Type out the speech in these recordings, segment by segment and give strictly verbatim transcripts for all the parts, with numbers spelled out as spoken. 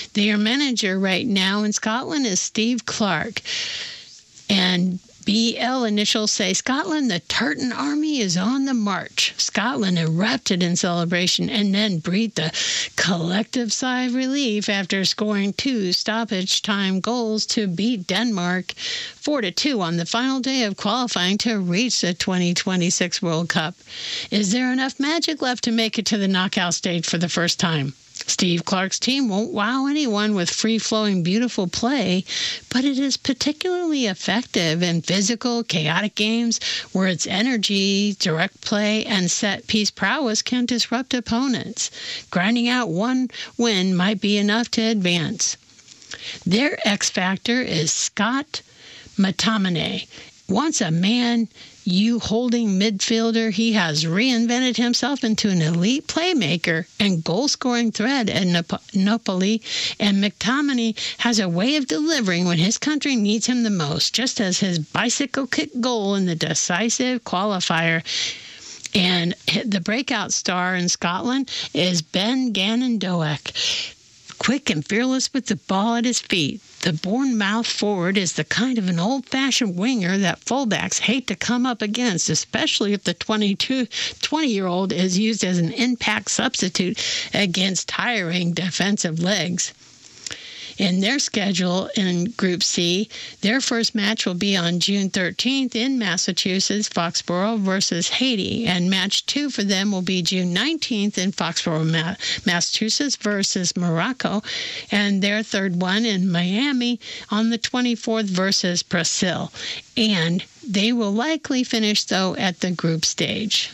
Their manager right now in Scotland is Steve Clark. And B L initials say, Scotland, the Tartan Army is on the march. Scotland erupted in celebration and then breathed a collective sigh of relief after scoring two stoppage time goals to beat Denmark four to two on the final day of qualifying to reach the twenty twenty-six World Cup. Is there enough magic left to make it to the knockout stage for the first time? Steve Clark's team won't wow anyone with free-flowing, beautiful play, but it is particularly effective in physical, chaotic games where its energy, direct play, and set-piece prowess can disrupt opponents. Grinding out one win might be enough to advance. Their X-factor is Scott McTominay. Once a man U-holding midfielder, he has reinvented himself into an elite playmaker and goal-scoring threat at Nap- Napoli, and McTominay has a way of delivering when his country needs him the most, just as his bicycle kick goal in the decisive qualifier. And the breakout star in Scotland is Ben Gannon-Doak. Quick and fearless with the ball at his feet, the Bournemouth forward is the kind of an old-fashioned winger that fullbacks hate to come up against, especially if the twenty-two, twenty-year-old is used as an impact substitute against tiring defensive legs. In their schedule in Group C, their first match will be on June thirteenth in Massachusetts, Foxborough versus Haiti, and match two for them will be June nineteenth in Foxborough, Ma- Massachusetts versus Morocco, and their third one in Miami on the twenty-fourth versus Brazil. And they will likely finish, though, at the group stage.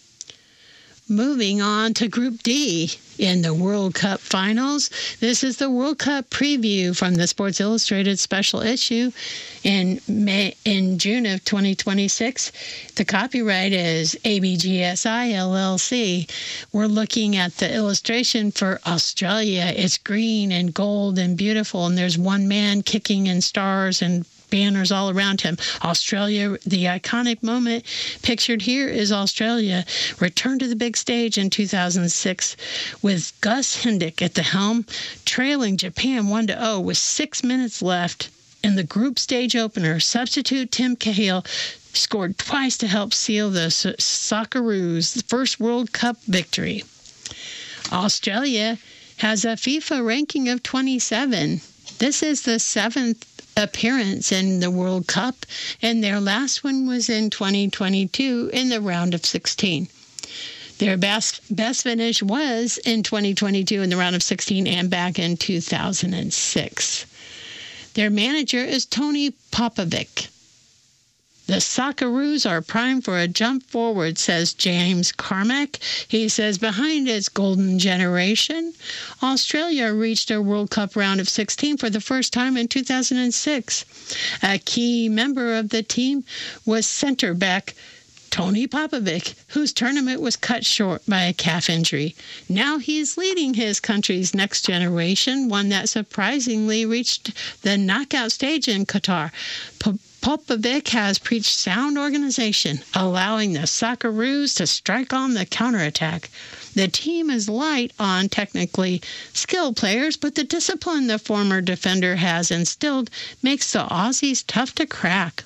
Moving on to Group D in the World Cup finals. This is the World Cup preview from the Sports Illustrated special issue in May, in June of twenty twenty-six. The copyright is A B G S I L L C. We're looking at the illustration for Australia. It's green and gold and beautiful, and there's one man kicking in stars and banners all around him. Australia, the iconic moment pictured here is Australia returned to the big stage in two thousand six with Gus Hindick at the helm, trailing Japan one to oh with six minutes left in the group stage opener. Substitute Tim Cahill scored twice to help seal the Socceroos' first World Cup victory. Australia has a FIFA ranking of twenty-seven. This is the seventh appearance in the World Cup, and their last one was in twenty twenty-two in the round of sixteen. Their best best finish was in twenty twenty-two in the round of sixteen and back in two thousand six. Their manager is Tony Popovic. The Socceroos are primed for a jump forward, says James Carmack. He says behind its golden generation, Australia reached a World Cup round of sixteen for the first time in two thousand six. A key member of the team was centre-back Tony Popovic, whose tournament was cut short by a calf injury. Now he's leading his country's next generation, one that surprisingly reached the knockout stage in Qatar. Po- Popovic has preached sound organization, allowing the Socceroos to strike on the counterattack. The team is light on technically skilled players, but the discipline the former defender has instilled makes the Aussies tough to crack.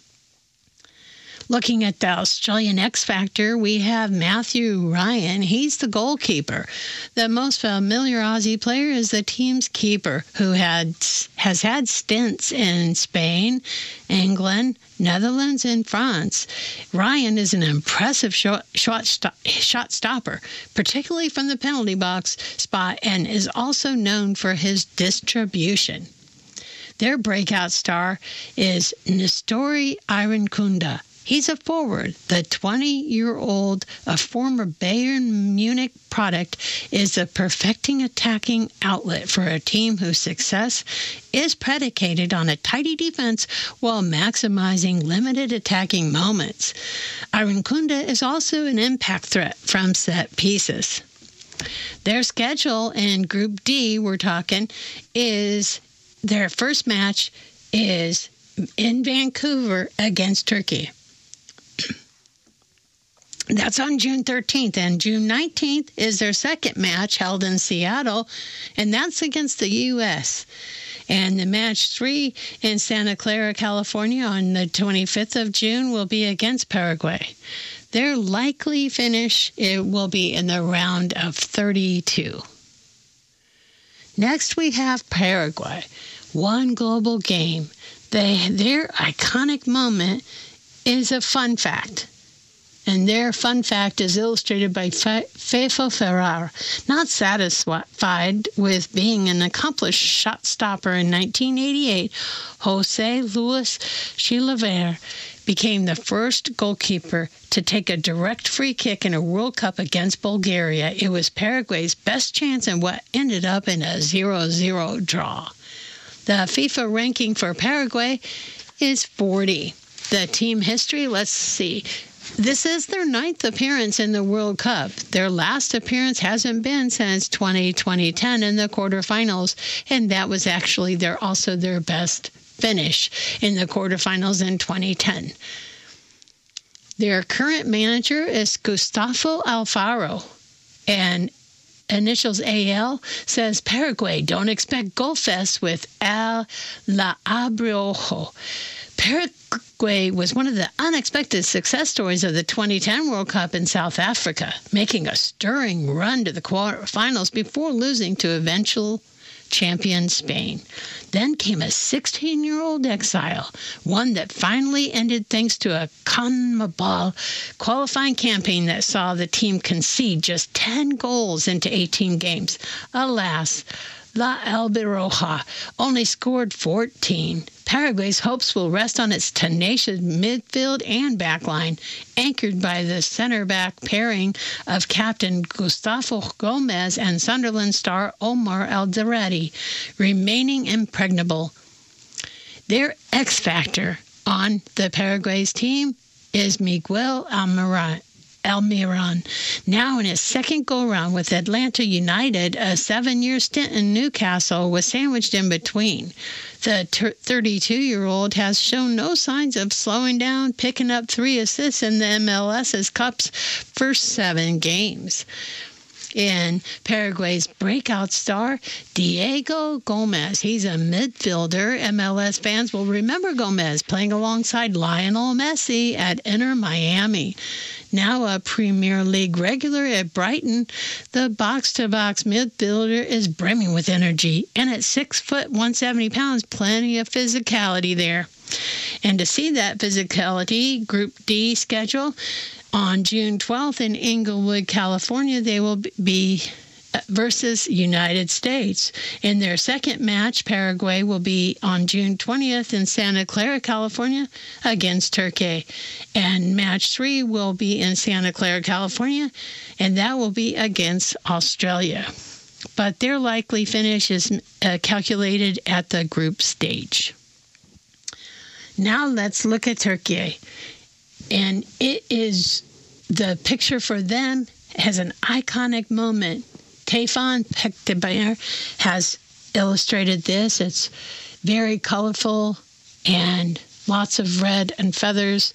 Looking at the Australian X Factor, we have Matthew Ryan. He's the goalkeeper. The most familiar Aussie player is the team's keeper, who had has had stints in Spain, England, Netherlands, and France. Ryan is an impressive shot, shot, stop, shot stopper, particularly from the penalty box spot, and is also known for his distribution. Their breakout star is Nestori Irankunda. He's a forward. The twenty-year-old, a former Bayern Munich product, is a perfecting attacking outlet for a team whose success is predicated on a tidy defense while maximizing limited attacking moments. Irankunda is also an impact threat from set pieces. Their schedule in Group D, we're talking, is their first match is in Vancouver against Turkey. That's on June thirteenth, and June nineteenth is their second match held in Seattle, and that's against the U S And the match three in Santa Clara, California on the twenty-fifth of June will be against Paraguay. Their likely finish, it will be in the round of thirty-two. Next, we have Paraguay. One global game. They, their iconic moment is a fun fact. And their fun fact is illustrated by Fefo Ferrer. Not satisfied with being an accomplished shot stopper in nineteen eighty-eight, Jose Luis Chilavert became the first goalkeeper to take a direct free kick in a World Cup against Bulgaria. It was Paraguay's best chance in what ended up in a zero zero draw. The FIFA ranking for Paraguay is forty. The team history, let's see. This is their ninth appearance in the World Cup. Their last appearance hasn't been since twenty ten in the quarterfinals, and that was actually their also their best finish in the quarterfinals in twenty ten. Their current manager is Gustavo Alfaro, and initials A L says Paraguay don't expect goal fest with Al La Abriojo. Paraguay was one of the unexpected success stories of the twenty ten World Cup in South Africa, making a stirring run to the quarterfinals before losing to eventual champion Spain. Then came a sixteen-year-old exile, one that finally ended thanks to a CONMEBOL qualifying campaign that saw the team concede just ten goals into eighteen games. Alas, La Albiroja only scored fourteen. Paraguay's hopes will rest on its tenacious midfield and backline, anchored by the center-back pairing of Captain Gustavo Gomez and Sunderland star Omar Alderete, remaining impregnable. Their X-factor on the Paraguay's team is Miguel Almiron. Almiron, now in his second go-round with Atlanta United, a seven-year stint in Newcastle was sandwiched in between. The thirty-two-year-old has shown no signs of slowing down, picking up three assists in the M L S's Cup's first seven games. In Paraguay's breakout star, Diego Gomez. He's a midfielder. M L S fans will remember Gomez playing alongside Lionel Messi at Inter Miami. Now a Premier League regular at Brighton, the box-to-box midfielder is brimming with energy, and at six foot one hundred seventy pounds, plenty of physicality there. And to see that physicality, Group D schedule, on June twelfth in Inglewood, California, they will be versus United States. In their second match, Paraguay will be on June twentieth in Santa Clara, California, against Turkey. And match three will be in Santa Clara, California, and that will be against Australia. But their likely finish is uh, calculated at the group stage. Now let's look at Turkey. And it is the picture for them has an iconic moment. Tayfun Pekdemir has illustrated this. It's very colorful and lots of red and feathers.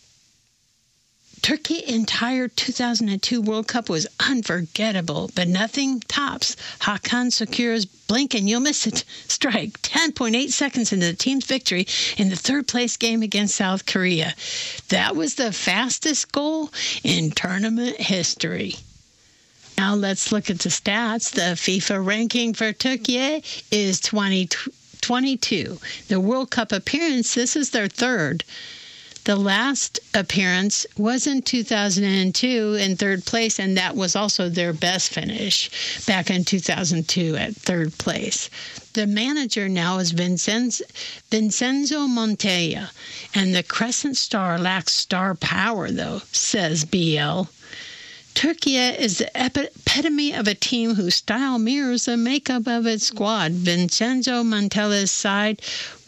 Turkey's entire two thousand two World Cup was unforgettable, but nothing tops Hakan Şükür's blink and you'll miss it strike ten point eight seconds into the team's victory in the third-place game against South Korea. That was the fastest goal in tournament history. Now let's look at the stats. The FIFA ranking for Turkey is twenty twenty-two. The World Cup appearance, this is their third. The last appearance was in two thousand two in third place, and that was also their best finish back in two thousand two at third place. The manager now is Vincenzo, Vincenzo Montella, and the Crescent Star lacks star power, though, says B L. Turkey is the epitome of a team whose style mirrors the makeup of its squad. Vincenzo Montella's side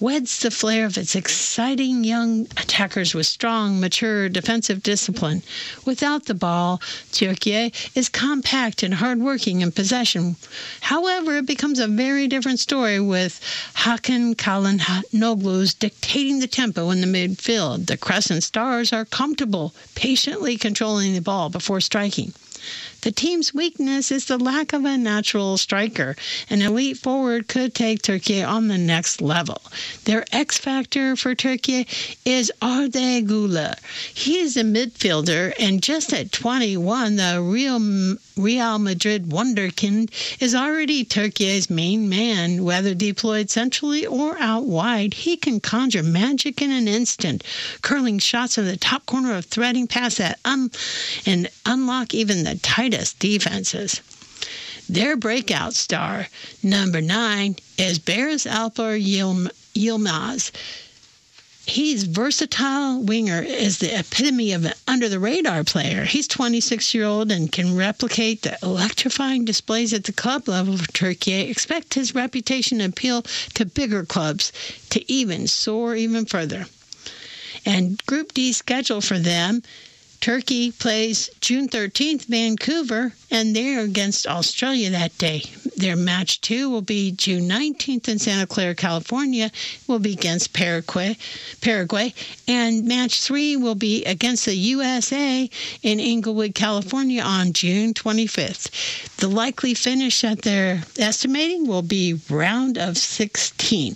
weds the flair of its exciting young attackers with strong, mature defensive discipline. Without the ball, Turkey is compact and hardworking in possession. However, it becomes a very different story with Hakan Çalhanoğlu's dictating the tempo in the midfield. The Crescent Stars are comfortable, patiently controlling the ball before striking. The team's weakness is the lack of a natural striker. An elite forward could take Turkey on the next level. Their X factor for Turkey is Arda Güler. He is a midfielder, and just at twenty-one, the Real, Real Madrid wonderkind is already Turkey's main man. Whether deployed centrally or out wide, he can conjure magic in an instant, curling shots in the top corner of threading past that um, and unlock even the tightest defenses. Their breakout star, number nine, is Barış Alper Yılmaz. He's versatile winger, is the epitome of an under-the-radar player. He's twenty-six-year-old and can replicate the electrifying displays at the club level for Turkey. Expect his reputation to appeal to bigger clubs to even soar even further. And Group D schedule for them, Turkey plays June thirteenth, Vancouver, and they're against Australia that day. Their match two will be June nineteenth in Santa Clara, California, will be against Paraguay, Paraguay, and match three will be against the U S A in Inglewood, California on June twenty-fifth. The likely finish that they're estimating will be round of sixteen.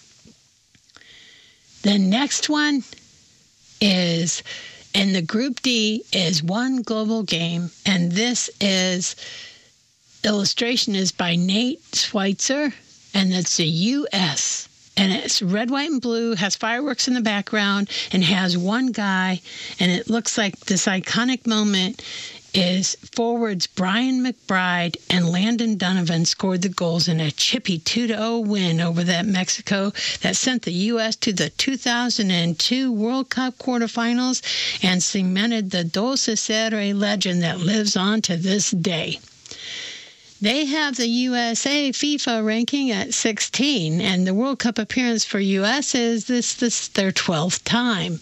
The next one is... And the Group D is one global game, and this is, illustration is by Nate Schweitzer, and it's the U S And it's red, white, and blue, has fireworks in the background, and has one guy, and it looks like this iconic moment is forwards Brian McBride and Landon Donovan scored the goals in a chippy two to oh win over that Mexico that sent the U S to the two thousand two World Cup quarterfinals and cemented the Dos a Cero legend that lives on to this day. They have the U S A FIFA ranking at sixteen, and the World Cup appearance for U S is this, this their twelfth time.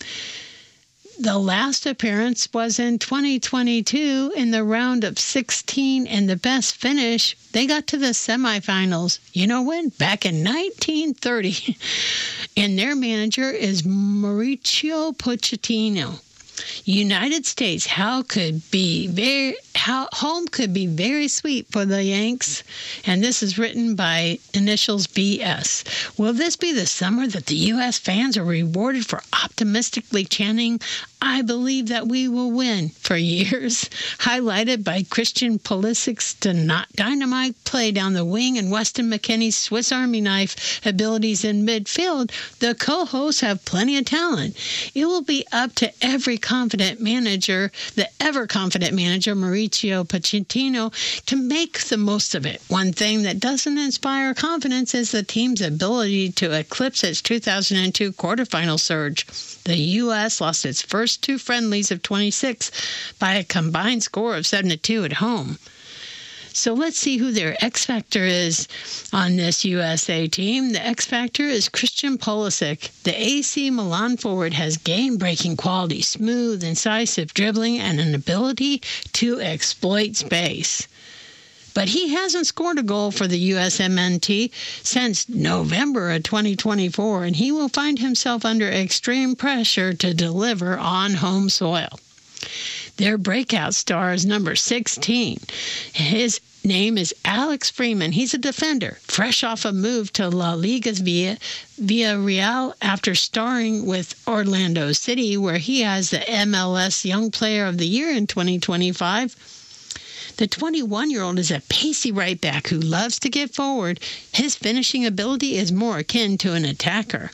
The last appearance was in twenty twenty-two in the round of sixteen, and the best finish, they got to the semifinals. You know when? Back in nineteen thirty. And their manager is Mauricio Pochettino. United States, how could be very how home could be very sweet for the Yanks, and this is written by initials B S. Will this be the summer that the U S fans are rewarded for optimistically chanting, "I believe that we will win," for years? Highlighted by Christian Pulisic's dynamite play down the wing and Weston McKennie's Swiss Army knife abilities in midfield, the co-hosts have plenty of talent. It will be up to every confident manager, the ever-confident manager, Mauricio Pochettino, to make the most of it. One thing that doesn't inspire confidence is the team's ability to eclipse its two thousand two quarterfinal surge. The U S lost its first two friendlies of twenty-six by a combined score of seven to two at home. So let's see who their X Factor is on this U S A team. The X Factor is Christian Pulisic. The A C Milan forward has game-breaking quality, smooth, incisive dribbling, and an ability to exploit space. But he hasn't scored a goal for the U S M N T since November of twenty twenty-four, and he will find himself under extreme pressure to deliver on home soil. Their breakout star is number sixteen. His name is Alex Freeman. He's a defender, fresh off a move to La Liga's Via, Villarreal after starring with Orlando City, where he has the M L S Young Player of the Year in twenty twenty-five. The twenty-one-year-old is a pacey right back who loves to get forward. His finishing ability is more akin to an attacker.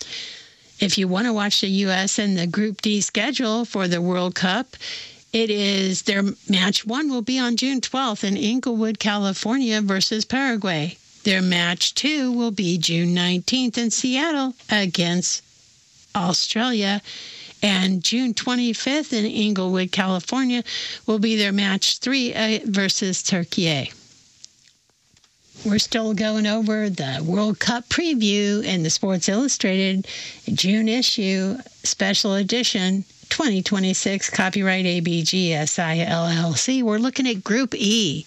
If you want to watch the U S and the Group D schedule for the World Cup, it is their match one will be on June twelfth in Inglewood, California versus Paraguay. Their match two will be June nineteenth in Seattle against Australia. And June twenty-fifth in Inglewood, California will be their match three versus Turkey. we're still going over the World Cup preview in the Sports Illustrated June issue, special edition, twenty twenty-six, copyright A B G S I L L C. We're looking at Group E.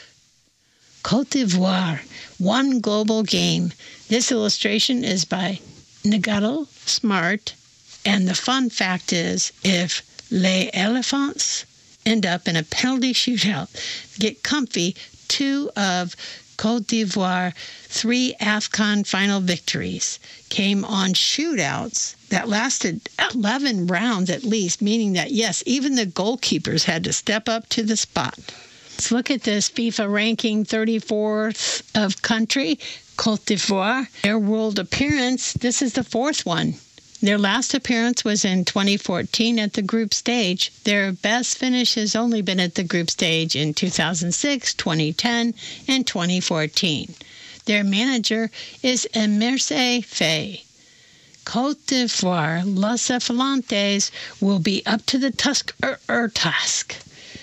Côte d'Ivoire, one global game. This illustration is by Nagato Smart, and the fun fact is, if Les Elephants end up in a penalty shootout, get comfy, two of Côte d'Ivoire three AFCON final victories came on shootouts that lasted eleven rounds at least, meaning that, yes, even the goalkeepers had to step up to the spot. Let's look at this FIFA ranking, thirty-fourth of country, Côte d'Ivoire. Their world appearance, this is the fourth one. Their last appearance was in twenty fourteen at the group stage. Their best finish has only been at the group stage in two thousand six, twenty ten, and twenty fourteen. Their manager is Emerse Faye. Côte d'Ivoire, Los Elefantes will be up to the tusk er, er task.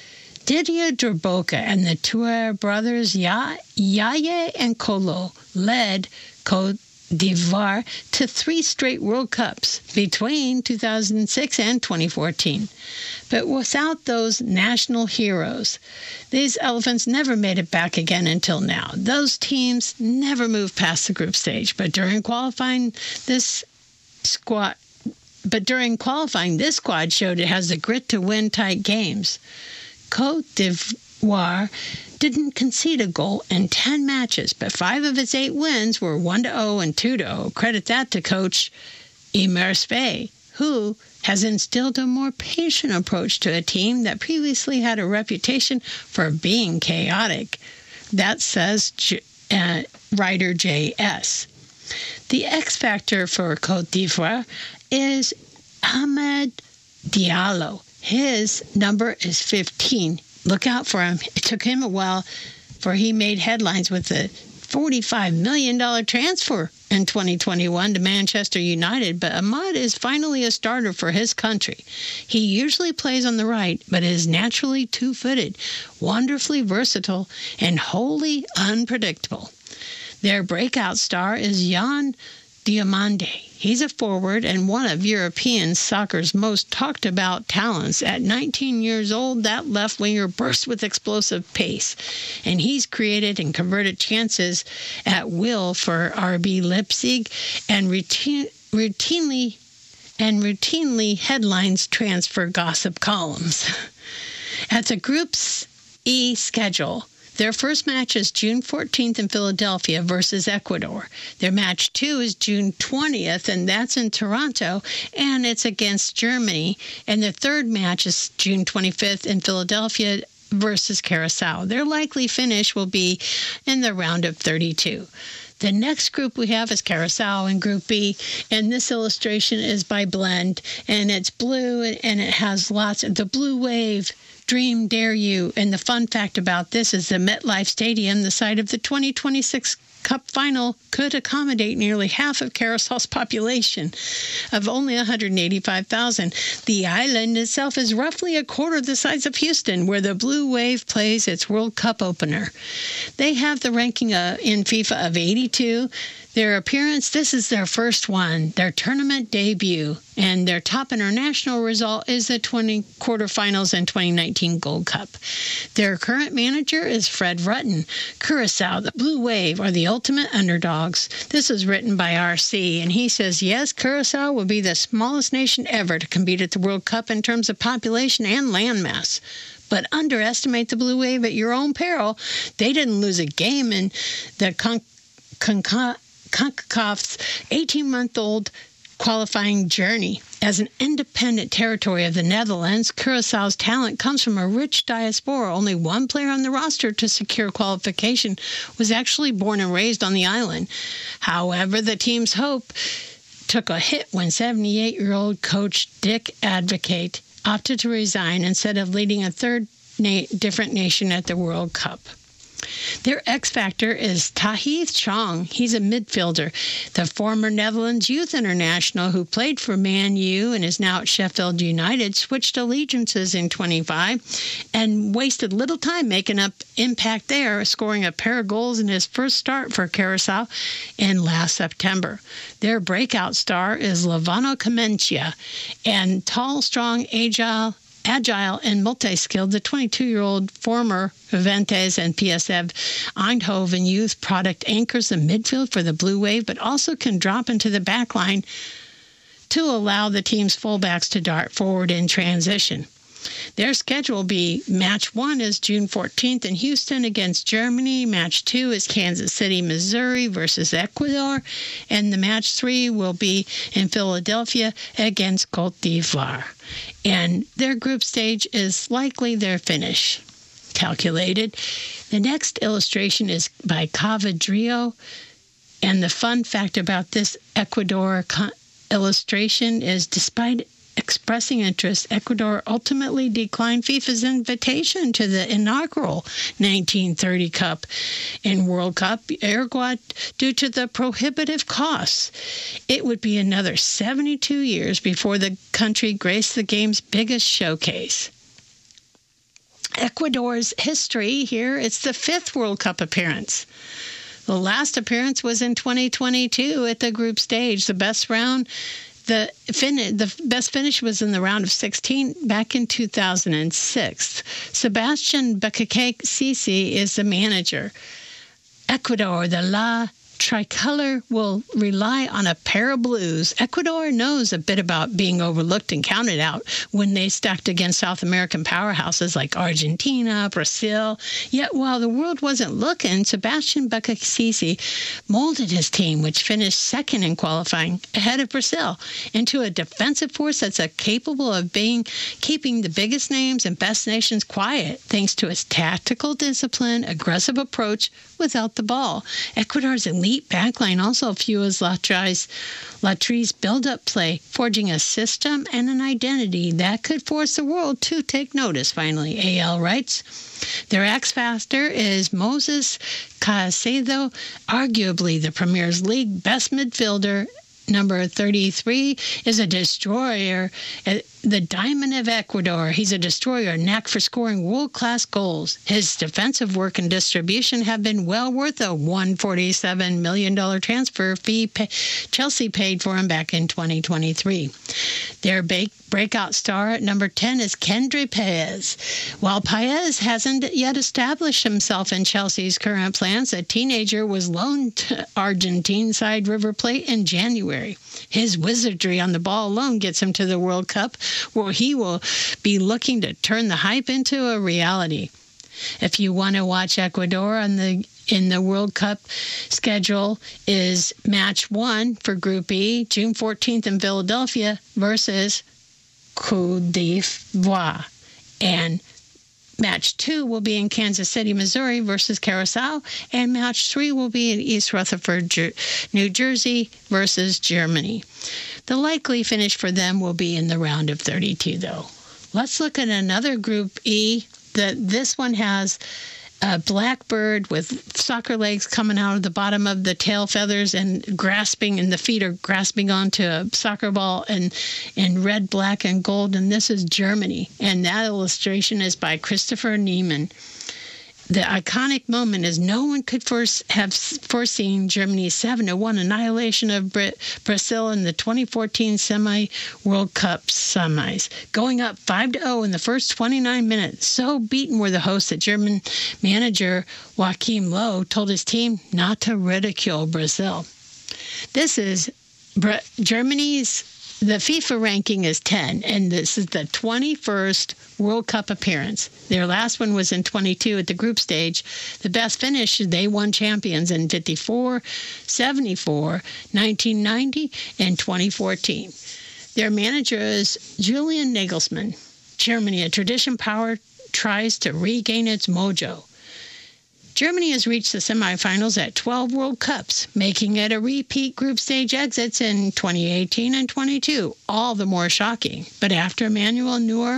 Didier Drogba and the Touare brothers ya- Yaya and Kolo led Côte d'Ivoire to three straight World Cups between two thousand six and twenty fourteen. But without those national heroes, these Elephants never made it back again until now. Those teams never moved past the group stage, but during qualifying, this squad but during qualifying, this squad showed it has the grit to win tight games. Côte d'Ivoire didn't concede a goal in ten matches, but five of its eight wins were one to oh and two to oh. Credit that to coach Emerse Faye, who has instilled a more patient approach to a team that previously had a reputation for being chaotic. That says J- uh, writer J S. The X factor for Côte d'Ivoire is Ahmed Diallo. His number is fifteen. Look out for him. It took him a while, for he made headlines with a forty-five million dollars transfer in twenty twenty-one to Manchester United, but Ahmad is finally a starter for his country. He usually plays on the right, but is naturally two-footed, wonderfully versatile, and wholly unpredictable. Their breakout star is Jan Diomande. He's a forward and one of European soccer's most talked about talents. At nineteen years old, that left winger burst with explosive pace, and he's created and converted chances at will for R B Leipzig and routine, routinely and routinely headlines transfer gossip columns. At the Group's E schedule, their first match is June fourteenth in Philadelphia versus Ecuador. Their match two is June twentieth, and that's in Toronto, and it's against Germany. And their third match is June twenty-fifth in Philadelphia versus Curacao. Their likely finish will be in the round of thirty-two. The next group we have is Curacao in Group B, and this illustration is by Blend, and it's blue, and it has lots of the Blue Wave, Dream Dare You, and the fun fact about this is the MetLife Stadium, the site of the twenty twenty-six Cup Final, could accommodate nearly half of Curaçao's population of only one hundred eighty-five thousand. The island itself is roughly a quarter the size of Houston, where the Blue Wave plays its World Cup opener. They have the ranking uh, in FIFA of eighty-two. Their appearance, this is their first one, their tournament debut, and their top international result is the twenty quarterfinals and twenty nineteen Gold Cup. Their current manager is Fred Rutten. Curacao, the Blue Wave, are the ultimate underdogs. This is written by R C, and he says, yes, Curacao will be the smallest nation ever to compete at the World Cup in terms of population and landmass. But underestimate the Blue Wave at your own peril. They didn't lose a game in the con- con- CONCACAF's eighteen-month-old qualifying journey. As an independent territory of the Netherlands, Curaçao's talent comes from a rich diaspora. Only one player on the roster to secure qualification was actually born and raised on the island. However, the team's hope took a hit when seventy-eight-year-old coach Dick Advocate opted to resign instead of leading a third na- different nation at the World Cup. Their X factor is Tahith Chong. He's a midfielder, the former Netherlands youth international who played for Man U and is now at Sheffield United, switched allegiances in twenty-five and wasted little time making up impact there, scoring a pair of goals in his first start for Curaçao in last September. Their breakout star is Lavano Kamencia, and tall, strong, agile, Agile and multi-skilled, the twenty-two-year-old former Juventus and P S V Eindhoven youth product anchors the midfield for the Blue Wave, but also can drop into the back line to allow the team's fullbacks to dart forward in transition. Their schedule will be match one is June fourteenth in Houston against Germany. Match two is Kansas City, Missouri versus Ecuador. And the match three will be in Philadelphia against Côte d'Ivoire. And their group stage is likely their finish calculated. The next illustration is by Cavadrio. And the fun fact about this Ecuador con- illustration is despite expressing interest, Ecuador ultimately declined FIFA's invitation to the inaugural nineteen thirty Cup and World Cup Uruguay due to the prohibitive costs. It would be another seventy-two years before the country graced the game's biggest showcase. Ecuador's history here, it's the fifth World Cup appearance. The last appearance was in twenty twenty-two at the group stage. The best round The fin- the best finish was in the round of sixteen back in two thousand six. Sebastian Bakakese is the manager. Ecuador, the La Tricolor, will rely on a pair of blues. Ecuador knows a bit about being overlooked and counted out when they stacked against South American powerhouses like Argentina, Brazil. Yet while the world wasn't looking, Sebastian Bakakese molded his team, which finished second in qualifying ahead of Brazil, into a defensive force that's a capable of being keeping the biggest names and best nations quiet, thanks to its tactical discipline, aggressive approach without the ball. Ecuador's elite backline also fuels Latri's, Latri's build-up play, forging a system and an identity that could force the world to take notice, finally, A L writes. Their X-Factor is Moses Caicedo, arguably the Premier League best midfielder. Number thirty-three is a destroyer, the Diamond of Ecuador. He's a destroyer, knack for scoring world-class goals. His defensive work and distribution have been well worth a one hundred forty-seven million dollars transfer fee pay- Chelsea paid for him back in twenty twenty-three. Their ba- breakout star at number ten is Kendry Paez. While Paez hasn't yet established himself in Chelsea's current plans, the teenager was loaned to Argentine side River Plate in January. His wizardry on the ball alone gets him to the World Cup, where he will be looking to turn the hype into a reality. If you want to watch Ecuador on the in the World Cup schedule is match one for Group E, June fourteenth in Philadelphia versus Côte d'Ivoire. And match two will be in Kansas City, Missouri versus Curaçao. And match three will be in East Rutherford, New Jersey versus Germany. The likely finish for them will be in the round of thirty-two, though. Let's look at another Group E. The, this one has a blackbird with soccer legs coming out of the bottom of the tail feathers and grasping, and the feet are grasping onto a soccer ball in, in red, black, and gold. And this is Germany. And that illustration is by Christopher Niemann. The iconic moment is no one could first have foreseen Germany's seven to one annihilation of Brit- Brazil in the twenty fourteen semi-World Cup semis, going up five to oh in the first twenty-nine minutes. So beaten were the hosts that German manager Joachim Löw told his team not to ridicule Brazil. This is Bra- Germany's The FIFA ranking is ten, and this is the twenty-first World Cup appearance. Their last one was in twenty-two at the group stage. The best finish, they won champions in fifty-four, seventy-four, nineteen ninety, and twenty fourteen. Their manager is Julian Nagelsmann. Germany, a tradition power, tries to regain its mojo. Germany has reached the semifinals at twelve World Cups, making it a repeat group stage exits in twenty eighteen and twenty-two, all the more shocking. But after Manuel Neuer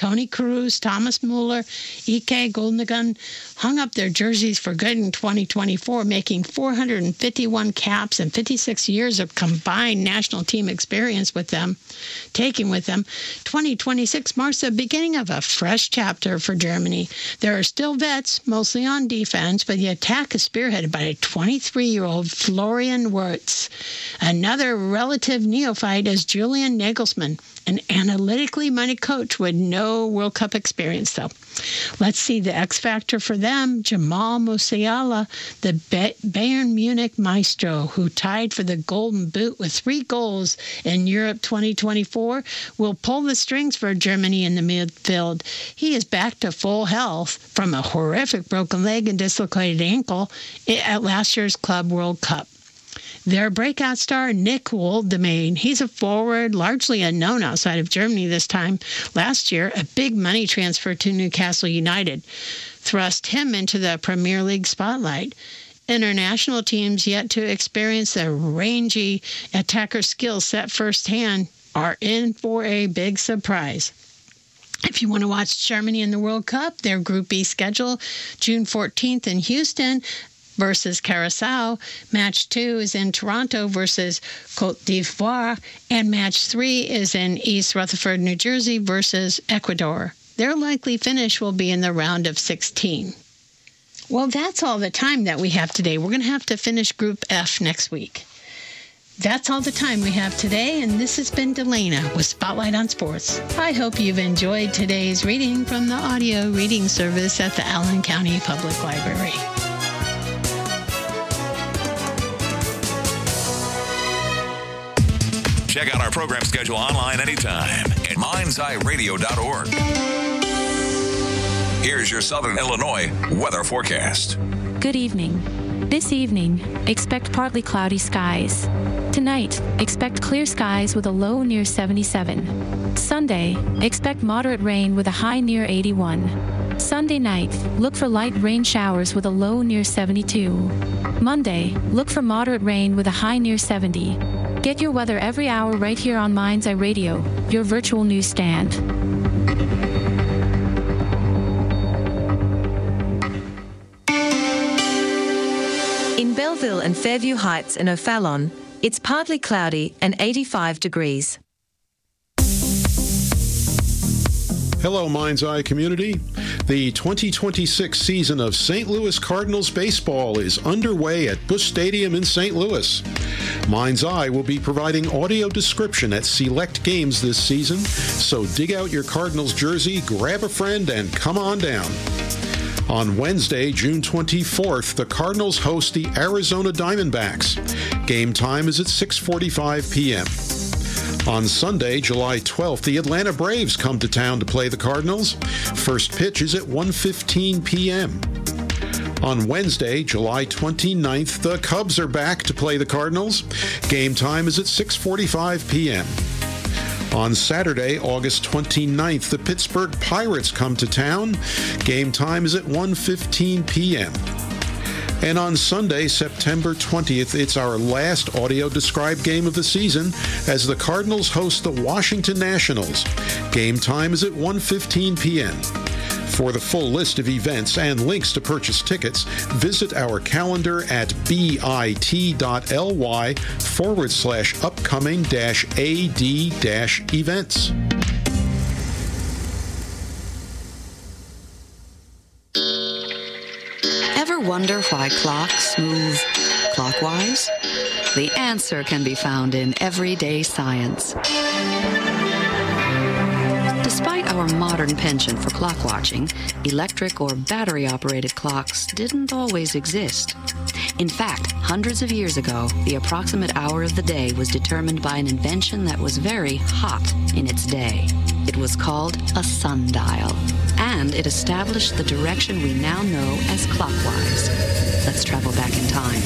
Tony Cruz, Thomas Muller, Ike Gundogan hung up their jerseys for good in twenty twenty-four, making four hundred fifty-one caps and fifty-six years of combined national team experience with them, taking with them. twenty twenty-six marks the beginning of a fresh chapter for Germany. There are still vets, mostly on defense, but the attack is spearheaded by a twenty-three-year-old Florian Wirtz. Another relative neophyte is Julian Nagelsmann, an analytically minded coach with no World Cup experience, though. Let's see the X factor for them. Jamal Musiala, the Bayern Munich maestro, who tied for the Golden Boot with three goals in Europe twenty twenty-four, will pull the strings for Germany in the midfield. He is back to full health from a horrific broken leg and dislocated ankle at last year's Club World Cup. Their breakout star, Nick Woldemade, he's a forward, largely unknown outside of Germany this time. Last year, a big money transfer to Newcastle United thrust him into the Premier League spotlight. International teams yet to experience the rangy attacker skill set firsthand are in for a big surprise. If you want to watch Germany in the World Cup, their Group B schedule, June fourteenth in Houston versus Curacao. Match two is in Toronto versus Cote d'Ivoire. And match three is in East Rutherford, New Jersey versus Ecuador. Their likely finish will be in the round of sixteen. Well, that's all the time that we have today. We're going to have to finish Group F next week. That's all the time we have today, and this has been Delana with Spotlight on Sports. I hope you've enjoyed today's reading from the audio reading service at the Allen County Public Library. Check out our program schedule online anytime at minds eye radio dot org. Here's your Southern Illinois weather forecast. Good evening. This evening, expect partly cloudy skies. Tonight, expect clear skies with a low near seventy-seven. Sunday, expect moderate rain with a high near eighty-one. Sunday night, look for light rain showers with a low near seventy-two. Monday, look for moderate rain with a high near seventy. Get your weather every hour right here on Mind's Eye Radio, your virtual newsstand. In Belleville and Fairview Heights in O'Fallon, it's partly cloudy and eighty-five degrees. Hello, Mind's Eye community. The twenty twenty-six season of Saint Louis Cardinals baseball is underway at Busch Stadium in Saint Louis. Mind's Eye will be providing audio description at select games this season, so dig out your Cardinals jersey, grab a friend, and come on down. On Wednesday, June twenty-fourth, the Cardinals host the Arizona Diamondbacks. Game time is at six forty-five p.m. On Sunday, July twelfth, the Atlanta Braves come to town to play the Cardinals. First pitch is at one fifteen p.m. On Wednesday, July twenty-ninth, the Cubs are back to play the Cardinals. Game time is at six forty-five p.m. On Saturday, August twenty-ninth, the Pittsburgh Pirates come to town. Game time is at one fifteen p.m. And on Sunday, September twentieth, it's our last audio-described game of the season as the Cardinals host the Washington Nationals. Game time is at one fifteen p.m. For the full list of events and links to purchase tickets, visit our calendar at bit.ly forward slash upcoming dash AD dash events. Ever wonder why clocks move clockwise? The answer can be found in everyday science. Despite our modern penchant for clock watching, electric or battery-operated clocks didn't always exist. In fact, hundreds of years ago, the approximate hour of the day was determined by an invention that was very hot in its day. It was called a sundial, and it established the direction we now know as clockwise. Let's travel back in time.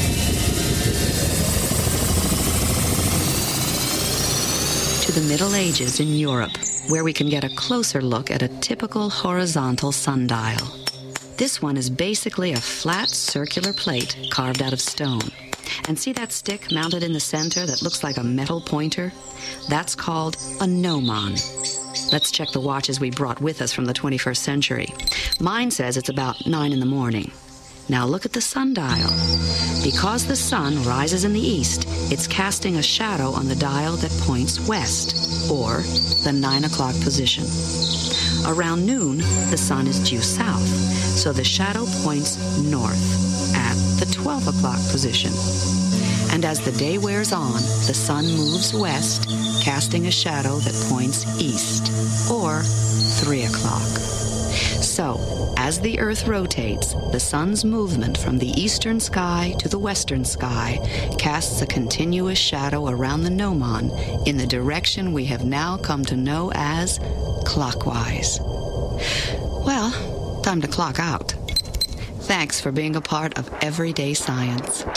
To the Middle Ages in Europe, where we can get a closer look at a typical horizontal sundial. This one is basically a flat circular plate carved out of stone. And see that stick mounted in the center that looks like a metal pointer? That's called a gnomon. Let's check the watches we brought with us from the twenty-first century. Mine says it's about nine in the morning. Now look at the sundial. Because the sun rises in the east, it's casting a shadow on the dial that points west, or the nine o'clock position. Around noon, the sun is due south, so the shadow points north at the twelve o'clock position. And as the day wears on, the sun moves west, casting a shadow that points east, or three o'clock. So, as the Earth rotates, the sun's movement from the eastern sky to the western sky casts a continuous shadow around the gnomon in the direction we have now come to know as clockwise. Well, time to clock out. Thanks for being a part of Everyday Science.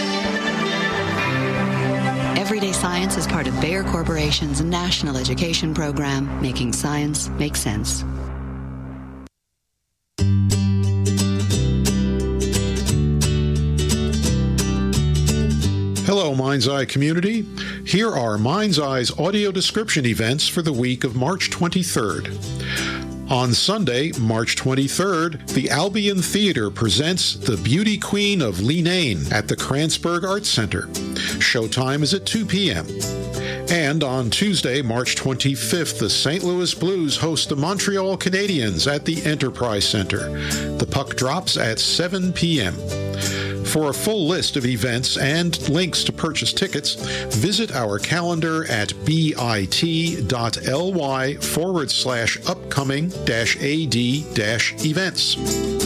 Everyday Science is part of Bayer Corporation's national education program, making science make sense. Hello, Mind's Eye community. Here are Mind's Eye's audio description events for the week of March twenty-third. On Sunday, March twenty-third, the Albion Theater presents The Beauty Queen of Leenane at the Kranzberg Arts Center. Showtime is at two p.m. And on Tuesday, March twenty-fifth, the Saint Louis Blues host the Montreal Canadiens at the Enterprise Center. The puck drops at seven p.m. For a full list of events and links to purchase tickets, visit our calendar at bit.ly forward slash upcoming dash AD dash events.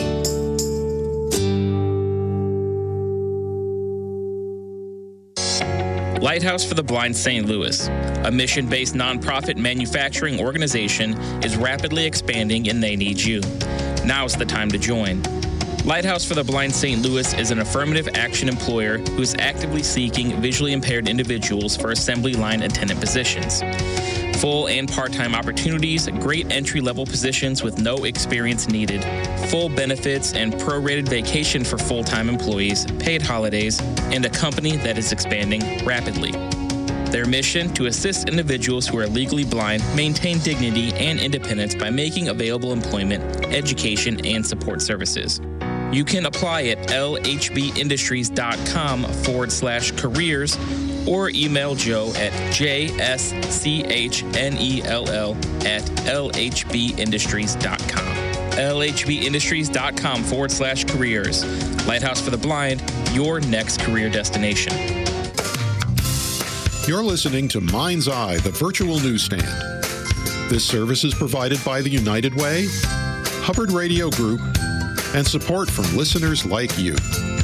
Lighthouse for the Blind Saint Louis, a mission-based nonprofit manufacturing organization, is rapidly expanding and they need you. Now's the time to join. Lighthouse for the Blind Saint Louis is an affirmative action employer who is actively seeking visually impaired individuals for assembly line attendant positions. Full and part-time opportunities, great entry-level positions with no experience needed, full benefits and prorated vacation for full-time employees, paid holidays, and a company that is expanding rapidly. Their mission: to assist individuals who are legally blind maintain dignity and independence by making available employment, education, and support services. You can apply at lhbindustries.com forward slash careers or email Joe at jschnell at lhbindustries.com. lhbindustries.com forward slash careers. Lighthouse for the Blind, your next career destination. You're listening to Mind's Eye, the virtual newsstand. This service is provided by the United Way, Hubbard Radio Group, and support from listeners like you.